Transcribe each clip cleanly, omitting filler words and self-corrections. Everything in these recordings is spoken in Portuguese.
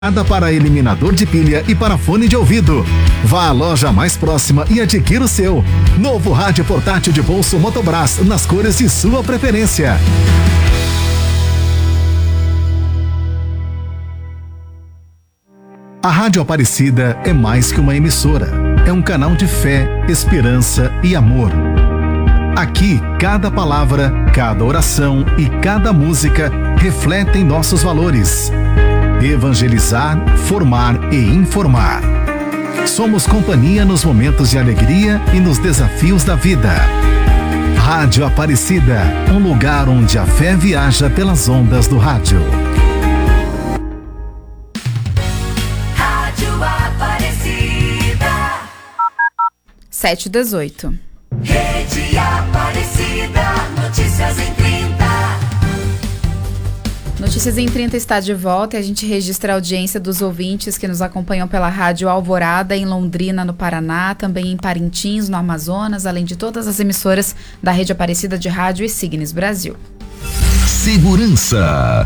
para eliminador de pilha e para fone de ouvido. Vá à loja mais próxima e adquira o seu. Novo rádio portátil de bolso Motobras, nas cores de sua preferência. A Rádio Aparecida é mais que uma emissora. É um canal de fé, esperança e amor. Aqui, cada palavra, cada oração e cada música refletem nossos valores. Evangelizar, formar e informar. Somos companhia nos momentos de alegria e nos desafios da vida. Rádio Aparecida, um lugar onde a fé viaja pelas ondas do rádio. Rádio Aparecida. 7h18. Rede Aparecida, notícias em 30. Notícias em 30 está de volta e a gente registra a audiência dos ouvintes que nos acompanham pela Rádio Alvorada em Londrina, no Paraná, também em Parintins, no Amazonas, além de todas as emissoras da Rede Aparecida de Rádio e Signes Brasil. Segurança.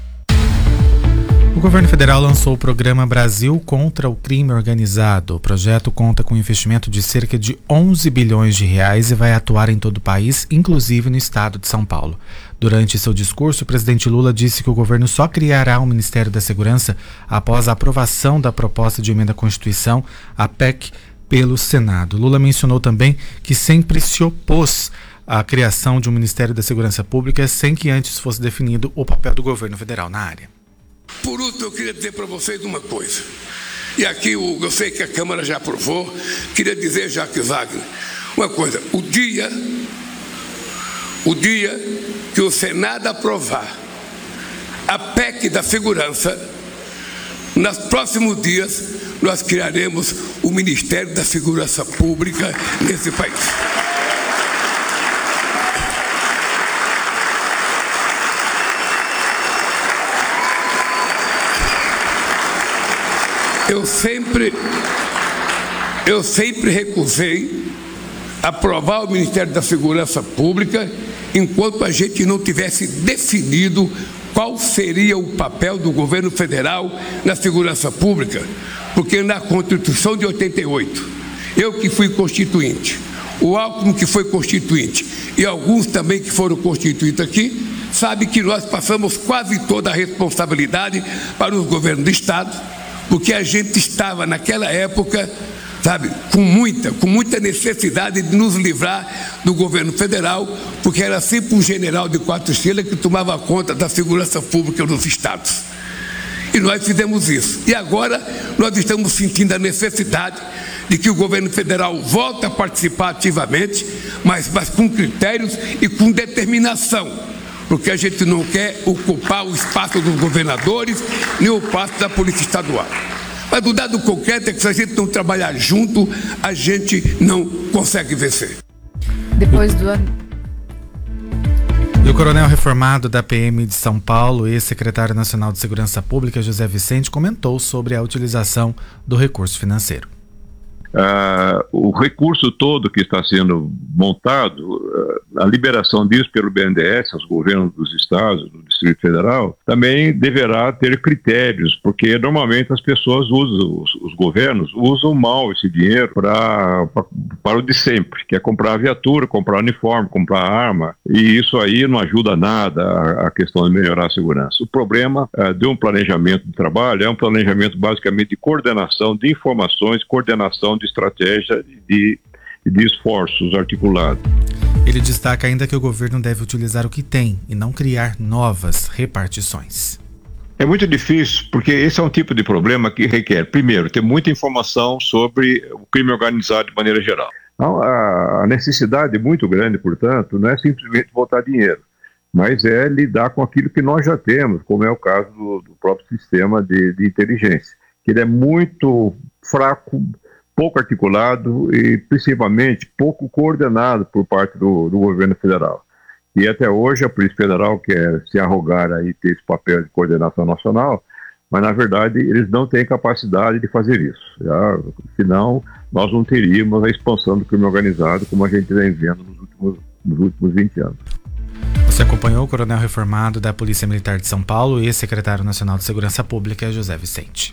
O governo federal lançou o programa Brasil contra o Crime Organizado. O projeto conta com um investimento de cerca de 11 bilhões de reais e vai atuar em todo o país, inclusive no estado de São Paulo. Durante seu discurso, o presidente Lula disse que o governo só criará o Ministério da Segurança após a aprovação da proposta de emenda à Constituição, a PEC, pelo Senado. Lula mencionou também que sempre se opôs à criação de um Ministério da Segurança Pública sem que antes fosse definido o papel do governo federal na área. Por último, eu queria dizer para vocês uma coisa. E aqui eu sei que a Câmara já aprovou. Queria dizer, Jacques Wagner, uma coisa. O dia que o Senado aprovar a PEC da segurança, nos próximos dias nós criaremos o Ministério da Segurança Pública nesse país. Eu sempre recusei aprovar o Ministério da Segurança Pública enquanto a gente não tivesse definido qual seria o papel do governo federal na segurança pública, porque na Constituição de 88, eu que fui constituinte, o Alckmin que foi constituinte e alguns também que foram constituintes aqui, sabe que nós passamos quase toda a responsabilidade para os governos do Estado, porque a gente estava naquela época, sabe, com muita necessidade de nos livrar do governo federal, porque era sempre um general de 4 estrelas que tomava conta da segurança pública nos estados. E nós fizemos isso. E agora nós estamos sentindo a necessidade de que o governo federal volte a participar ativamente, mas com critérios e com determinação. Porque a gente não quer ocupar o espaço dos governadores, nem o espaço da Polícia Estadual. Mas o dado concreto é que se a gente não trabalhar junto, a gente não consegue vencer. Depois do... E o coronel reformado da PM de São Paulo, ex-secretário nacional de Segurança Pública, José Vicente, comentou sobre a utilização do recurso financeiro. O recurso todo que está sendo montado, a liberação disso pelo BNDES, aos governos dos estados, do Distrito Federal, também deverá ter critérios, porque normalmente as pessoas usam, os governos usam mal esse dinheiro para o de sempre, que é comprar viatura, comprar uniforme, comprar arma, e isso aí não ajuda nada a questão de melhorar a segurança. O problema de um planejamento de trabalho é um planejamento basicamente de coordenação de informações, coordenação de estratégia e de esforços articulados. Ele destaca ainda que o governo deve utilizar o que tem e não criar novas repartições. É muito difícil, porque esse é um tipo de problema que requer, primeiro, ter muita informação sobre o crime organizado de maneira geral. Então, a necessidade muito grande, portanto, não é simplesmente botar dinheiro, mas é lidar com aquilo que nós já temos, como é o caso do próprio sistema de inteligência, que ele é muito fraco, pouco articulado e, principalmente, pouco coordenado por parte do governo federal. E até hoje a Polícia Federal quer se arrogar aí ter esse papel de coordenação nacional, mas, na verdade, eles não têm capacidade de fazer isso. Senão, nós não teríamos a expansão do crime organizado como a gente vem vendo nos últimos 20 anos. Você acompanhou o coronel reformado da Polícia Militar de São Paulo e secretário nacional de Segurança Pública, José Vicente.